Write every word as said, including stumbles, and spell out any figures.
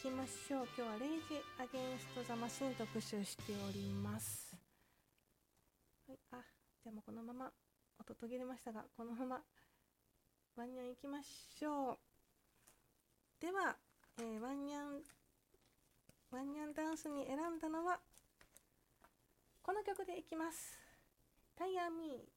きましょう。今日はレイジアゲンストザマシン特集しております。はい、あ、じゃあもうこのまま音途切れましたが、このままワンニャンいきましょう。では、えー、ワンニャンワンニャンダンスに選んだのはこの曲でいきます。タイヤーミー